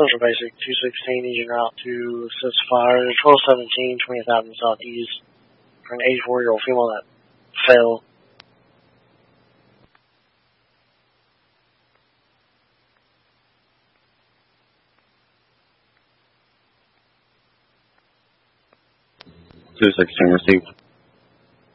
Central Basic, 216, agent route to assist fire, 1217, 20th Avenue Southeast, for an 84-year-old female that fell. Received.